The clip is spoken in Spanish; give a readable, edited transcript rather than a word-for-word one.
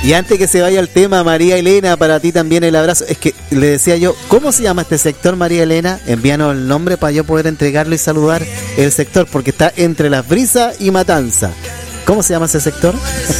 Y antes que se vaya el tema, María Elena, para ti también el abrazo. Es que le decía yo, ¿cómo se llama este sector, María Elena? Envíanos el nombre para yo poder entregarlo y saludar el sector, porque está entre Las Brisas y Matanza. ¿Cómo se llama ese sector?